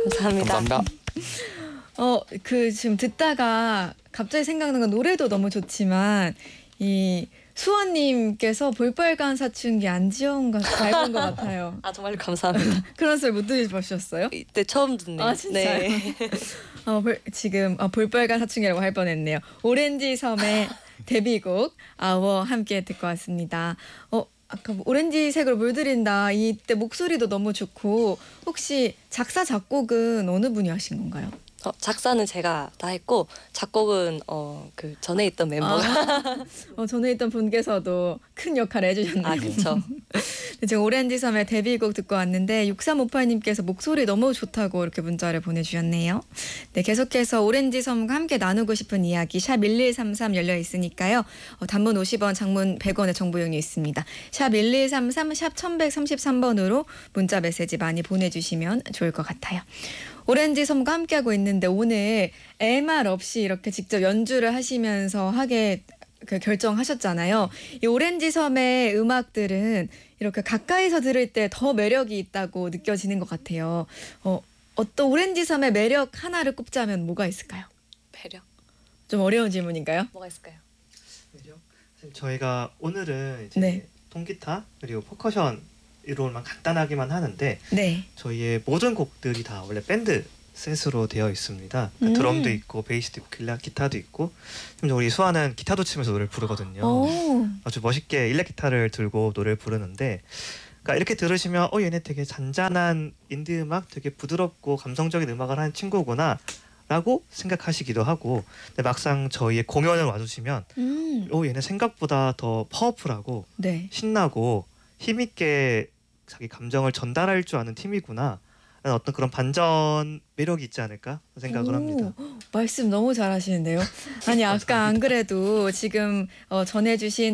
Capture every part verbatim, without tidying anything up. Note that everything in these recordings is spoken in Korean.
감사합니다. 감사합니다. 어, 그 지금 듣다가 갑자기 생각난 건 노래도 너무 좋지만 이 수원님께서 볼빨간 사춘기 안지영 같 닮은 것 같아요. 아 정말 감사합니다. 그런 소리 못 들으셨어요? 이때 처음 듣네요. 아 진짜요? 네. 어, 볼, 지금 어, 볼빨간 사춘기라고 할 뻔했네요. 오렌지 섬의 데뷔곡 아워 함께 듣고 왔습니다. 어 아까 뭐 오렌지색으로 물들인다 이때 목소리도 너무 좋고 혹시 작사 작곡은 어느 분이 하신 건가요? 어, 작사는 제가 다 했고 작곡은 어, 그 전에 있던 멤버가. 아, 어, 전에 있던 분께서도 큰 역할을 해주셨네요. 아 그렇죠. 지금 오렌지 섬의 데뷔곡 듣고 왔는데 육삼오팔님께서 목소리 너무 좋다고 이렇게 문자를 보내주셨네요. 네, 계속해서 오렌지 섬과 함께 나누고 싶은 이야기 샵 일일삼삼 열려 있으니까요. 어, 단문 오십 원, 장문 백 원의 정보 용이 있습니다. 샵 일일삼삼, 샵 천백삼십삼 번으로 문자 메시지 많이 보내주시면 좋을 것 같아요. 오렌지 섬과 함께하고 있는데 오늘 엠알 없이 이렇게 직접 연주를 하시면서 하게 그 결정하셨잖아요. 이 오렌지 섬의 음악들은 이렇게 가까이서 들을 때 더 매력이 있다고 느껴지는 것 같아요. 어, 어떤 오렌지 섬의 매력 하나를 꼽자면 뭐가 있을까요? 매력. 좀 어려운 질문인가요? 뭐가 있을까요? 매력? 사실 저희가 오늘은 이제 네. 통기타 그리고 퍼커션 이론만 간단하게만 하는데 네. 저희의 모든 곡들이 다 원래 밴드 셋으로 되어 있습니다. 음. 드럼도 있고 베이스도 있고 길라 기타도 있고 심지어 우리 수아는 기타도 치면서 노래를 부르거든요. 오. 아주 멋있게 일렉 기타를 들고 노래를 부르는데 그러니까 이렇게 들으시면 어 얘네 되게 잔잔한 인디 음악 되게 부드럽고 감성적인 음악을 하는 친구구나 라고 생각하시기도 하고 근데 막상 저희의 공연을 와주시면 음. 어 얘네 생각보다 더 파워풀하고 네. 신나고 힘있게 자기 감정을 전달할 줄 아는 팀이구나 라는 어떤 그런 반전 매력이 있지 않을까 생각을 오, 합니다. 말씀 너무 잘하시는데요. 아니 아까 안 그래도 지금 어, 전해주신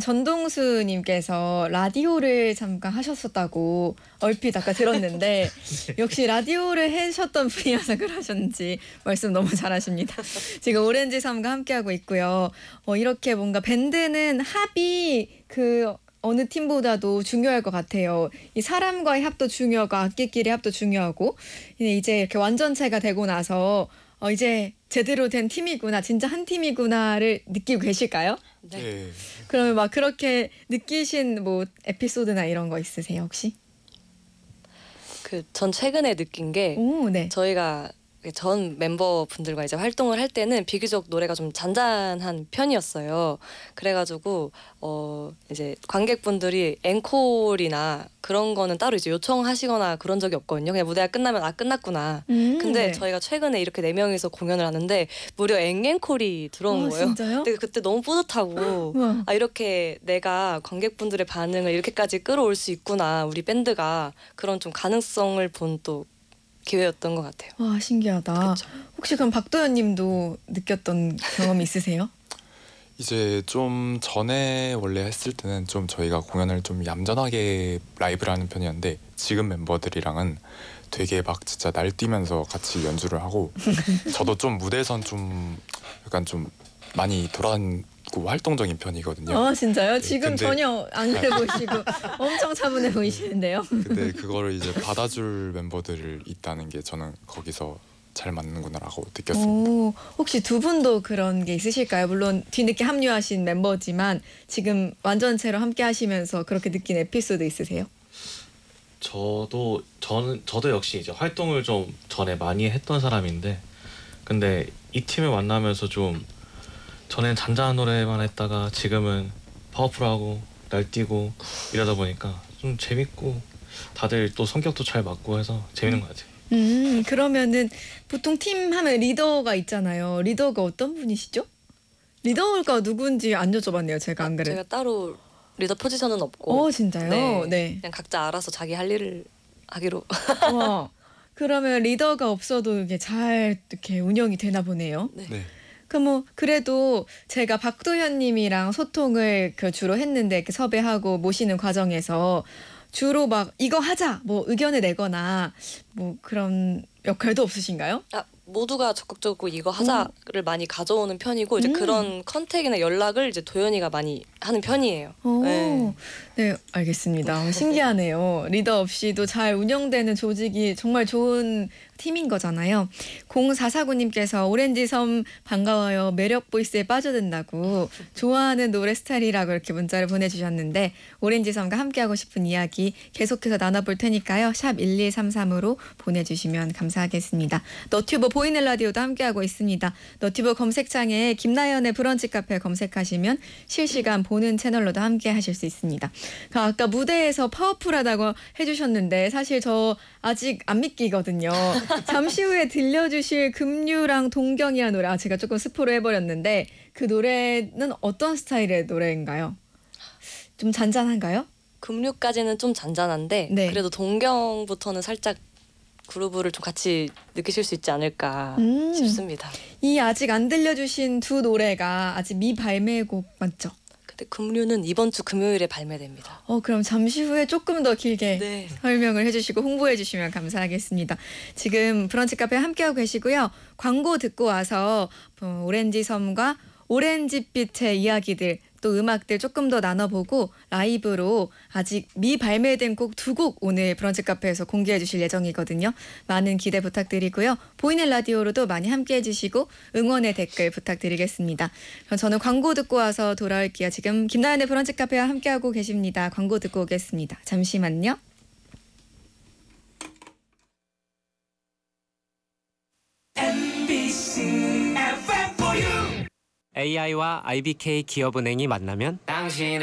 전동수님께서 라디오를 잠깐 하셨었다고 얼핏 아까 들었는데 네. 역시 라디오를 하셨던 분이어서 그러셨는지 말씀 너무 잘하십니다. 지금 오렌지 섬과 함께하고 있고요. 어, 이렇게 뭔가 밴드는 합이 그 어느 팀보다도 중요할 것 같아요. 이 사람과의 합도 중요하고 악기끼리 합도 중요하고 이제 이렇게 완전체가 되고 나서 어 이제 제대로 된 팀이구나, 진짜 한 팀이구나를 느끼고 계실까요? 네. 네. 그러면 막 그렇게 느끼신 뭐 에피소드나 이런 거 있으세요 혹시? 그 전 최근에 느낀 게 오, 네. 저희가 전 멤버분들과 이제 활동을 할 때는 비교적 노래가 좀 잔잔한 편이었어요. 그래가지고 어 이제 관객분들이 앵콜이나 그런 거는 따로 이제 요청하시거나 그런 적이 없거든요. 그냥 무대가 끝나면 아 끝났구나. 음, 근데 네. 저희가 최근에 이렇게 네 명이서 공연을 하는데 무려 앵앵콜이 들어온 아, 거예요. 진짜요? 근데 그때 너무 뿌듯하고 우와. 아 이렇게 내가 관객분들의 반응을 이렇게까지 끌어올 수 있구나. 우리 밴드가 그런 좀 가능성을 본 또 기회였던 것 같아요. 와 신기하다. 그쵸. 혹시 그럼 박도현님도 느꼈던 경험이 있으세요? 이제 좀 전에 원래 했을 때는 좀 저희가 공연을 좀 얌전하게 라이브를 하는 편이었는데 지금 멤버들이랑은 되게 막 진짜 날뛰면서 같이 연주를 하고 저도 좀 무대에선 좀 약간 좀 많이 돌아다니고 활동적인 편이거든요. 어 진짜요? 네, 지금 근데- 전혀 안 그래 보이시고 엄청 차분해 보이시는데요. 근데 그거를 이제 받아줄 멤버들이 있다는 게 저는 거기서 잘 맞는구나라고 느꼈습니다. 오, 혹시 두 분도 그런 게 있으실까요? 물론 뒤늦게 합류하신 멤버지만 지금 완전체로 함께 하시면서 그렇게 느낀 에피소드 있으세요? 저도 저는 저도 역시 이제 활동을 좀 전에 많이 했던 사람인데 근데 이 팀을 만나면서 좀 전엔 잔잔한 노래만 했다가 지금은 파워풀하고 날뛰고 이러다 보니까 좀 재밌고 다들 또 성격도 잘 맞고 해서 재밌는 것 같아요. 음, 그러면은 보통 팀 하면 리더가 있잖아요. 리더가 어떤 분이시죠? 리더가 누군지 안 여쭤봤네요. 제가 안 그래. 제가 따로 리더 포지션은 없고 어, 진짜요? 네. 네. 그냥 각자 알아서 자기 할 일을 하기로. 와, 그러면 리더가 없어도 이게 잘 이렇게 운영이 되나 보네요. 네. 네. 그럼 뭐 그래도 제가 박도현님이랑 소통을 그 주로 했는데 이렇게 섭외하고 모시는 과정에서 주로 막 이거 하자 뭐 의견을 내거나 뭐 그런 역할도 없으신가요? 아, 모두가 적극적으로 이거 하자를 많이 가져오는 편이고 이제 음. 그런 컨택이나 연락을 이제 도연이가 많이 하는 편이에요. 오, 네. 네, 알겠습니다. 신기하네요. 리더 없이도 잘 운영되는 조직이 정말 좋은 팀인 거잖아요. 공사사구님께서 오렌지섬 반가워요. 매력 보이스에 빠져든다고 좋아하는 노래 스타일이라고 이렇게 문자를 보내주셨는데 오렌지섬과 함께하고 싶은 이야기 계속해서 나눠볼 테니까요. 샵 일일삼삼으로 보내주시면 감사하겠습니다. 너튜브 보이는 라디오도 함께하고 있습니다. 너튜브 검색창에 김나연의 브런치 카페 검색하시면 실시간 보는 채널로도 함께 하실 수 있습니다. 아까 무대에서 파워풀하다고 해주셨는데 사실 저 아직 안 믿기거든요. 잠시 후에 들려주실 금류랑 동경이라는 노래, 아, 제가 조금 스포를 해버렸는데 그 노래는 어떤 스타일의 노래인가요? 좀 잔잔한가요? 금류까지는 좀 잔잔한데 네. 그래도 동경부터는 살짝 그루브를 좀 같이 느끼실 수 있지 않을까 음. 싶습니다. 이 아직 안 들려주신 두 노래가 아직 미발매곡 맞죠? 근데 금류는 이번 주 금요일에 발매됩니다. 어, 그럼 잠시 후에 조금 더 길게 네. 설명을 해주시고 홍보해 주시면 감사하겠습니다. 지금 브런치 카페 함께하고 계시고요. 광고 듣고 와서 어, 오렌지섬과 오렌지빛의 이야기들 또 음악들 조금 더 나눠보고 라이브로 아직 미발매된 곡 두 곡 오늘 브런치 카페에서 공개해 주실 예정이거든요. 많은 기대 부탁드리고요. 보이는 라디오로도 많이 함께해 주시고 응원의 댓글 부탁드리겠습니다. 그럼 저는 광고 듣고 와서 돌아올게요. 지금 김나연의 브런치 카페와 함께하고 계십니다. 광고 듣고 오겠습니다. 잠시만요. 에이아이와 아이비케이 기업은행이 만나면 당신은